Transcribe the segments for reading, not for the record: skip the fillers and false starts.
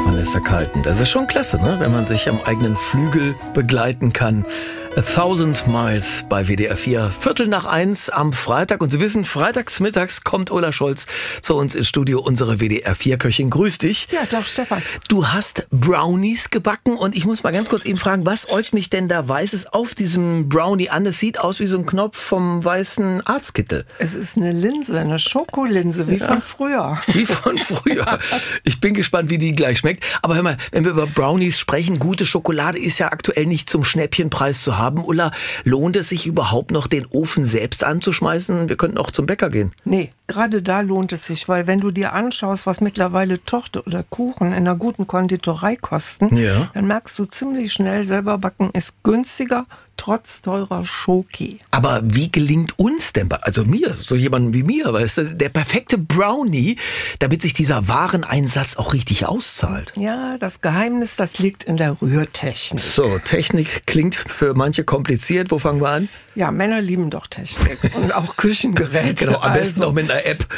Vanessa Carlton. Das ist schon klasse, ne? Wenn man sich am eigenen Flügel begleiten kann. 1000 Miles bei WDR 4, 1:15 am Freitag. Und Sie wissen, freitags mittags kommt Ulla Scholz zu uns ins Studio, unsere WDR 4-Köchin. Grüß dich. Ja, doch, Stefan. Du hast Brownies gebacken und ich muss mal ganz kurz eben fragen, was äugt mich denn da Weißes auf diesem Brownie an? Das sieht aus wie so ein Knopf vom weißen Arztkittel. Es ist eine Linse, eine Schokolinse, wie von früher. Wie von früher. Ich bin gespannt, wie die gleich schmeckt. Aber hör mal, wenn wir über Brownies sprechen, gute Schokolade ist ja aktuell nicht zum Schnäppchenpreis zu haben. Ulla, lohnt es sich überhaupt noch, den Ofen selbst anzuschmeißen? Wir könnten auch zum Bäcker gehen. Nee, gerade da lohnt es sich, weil wenn du dir anschaust, was mittlerweile Torte oder Kuchen in einer guten Konditorei kosten, Ja. dann merkst du ziemlich schnell, selber backen ist günstiger, trotz teurer Schoki. Aber wie gelingt uns denn, also mir, so jemanden wie mir, weißt du, der perfekte Brownie, damit sich dieser Wareneinsatz auch richtig auszahlt? Ja, das Geheimnis, das liegt in der Rührtechnik. So, Technik klingt für manche kompliziert. Wo fangen wir an? Ja, Männer lieben doch Technik und auch Küchengeräte. Genau, am besten noch mit einer App.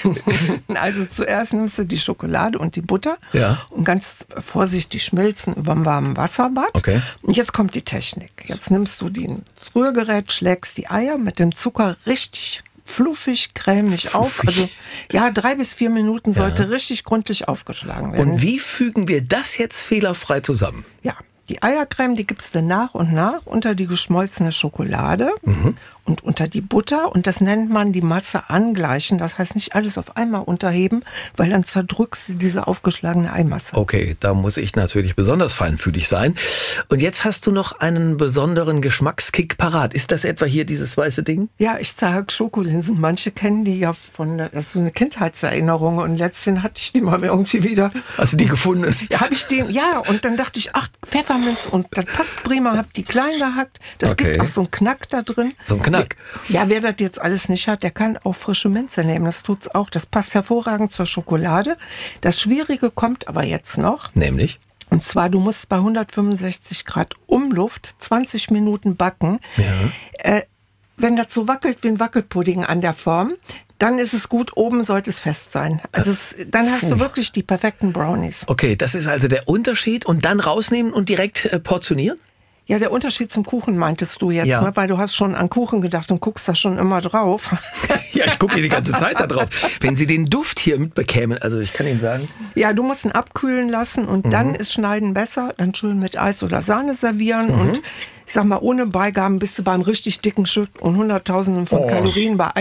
Also zuerst nimmst du die Schokolade und die Butter Ja. und ganz vorsichtig schmilzen über dem warmen Wasserbad. Okay. Und jetzt kommt die Technik. Jetzt nimmst du das Rührgerät, schlägst die Eier mit dem Zucker richtig fluffig, cremig auf. Also ja, 3 bis 4 Minuten sollte richtig gründlich aufgeschlagen werden. Und wie fügen wir das jetzt fehlerfrei zusammen? Ja, die Eiercreme, die gibst du nach und nach unter die geschmolzene Schokolade und unter die Butter. Und das nennt man die Masse angleichen. Das heißt nicht alles auf einmal unterheben, weil dann zerdrückst du diese aufgeschlagene Eimasse. Okay, da muss ich natürlich besonders feinfühlig sein. Und jetzt hast du noch einen besonderen Geschmackskick parat. Ist das etwa hier dieses weiße Ding? Ja, ich sage Schokolinsen. Manche kennen die ja das ist so eine Kindheitserinnerung. Und letztens hatte ich die mal irgendwie wieder. Hast du die gefunden? Ja, habe ich die, ja. Und dann dachte ich, ach, Pfefferminz und das passt prima. Hab die klein gehackt. Das Okay. gibt auch so einen Knack da drin. So ein Knack. Ja, wer das jetzt alles nicht hat, der kann auch frische Minze nehmen. Das tut's auch. Das passt hervorragend zur Schokolade. Das Schwierige kommt aber jetzt noch. Nämlich? Und zwar, du musst bei 165 Grad Umluft 20 Minuten backen. Ja. Wenn das so wackelt wie ein Wackelpudding an der Form, dann ist es gut, oben sollte es fest sein. Also dann hast du wirklich die perfekten Brownies. Okay, das ist also der Unterschied. Und dann rausnehmen und direkt portionieren? Ja, der Unterschied zum Kuchen meintest du jetzt, Ja. ne? Weil du hast schon an Kuchen gedacht und guckst da schon immer drauf. Ja, ich gucke hier die ganze Zeit da drauf. Wenn Sie den Duft hier mitbekämen, also ich kann Ihnen sagen. Ja, du musst ihn abkühlen lassen und dann ist Schneiden besser. Dann schön mit Eis oder Sahne servieren und ich sag mal, ohne Beigaben bist du beim richtig dicken Stück und Hunderttausenden von Kalorien bei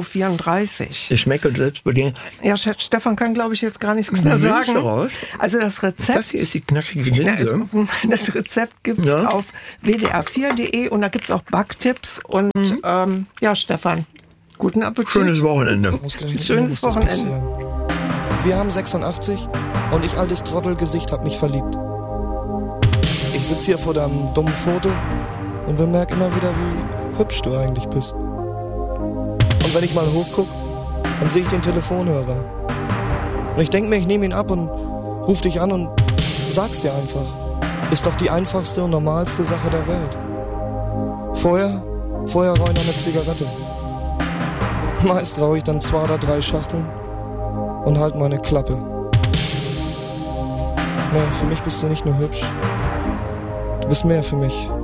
1,34 €. Ich schmecke selbst bei dir. Ja, Stefan kann, glaube ich, jetzt gar nichts mehr sagen. Raus. Also das Rezept. Das hier ist die knackige Linse. Das Rezept gibt's Ja. auf wdr4.de und da gibt's auch Backtipps und ja, Stefan, guten Appetit. Schönes Wochenende. Ausgerechnet Schönes mir muss das Wochenende. passieren. Wir haben 86 und ich, altes Trottelgesicht, hab mich verliebt. Ich sitz hier vor deinem dummen Foto und bemerk immer wieder, wie hübsch du eigentlich bist. Und wenn ich mal hochguck, dann sehe ich den Telefonhörer. Und ich denk mir, ich nehme ihn ab und ruf dich an und sag's dir einfach. Ist doch die einfachste und normalste Sache der Welt. Vorher rauche ich noch eine Zigarette. Meist rauche ich dann 2 oder 3 Schachteln und halt meine Klappe. Nee, für mich bist du nicht nur hübsch. Du bist mehr für mich.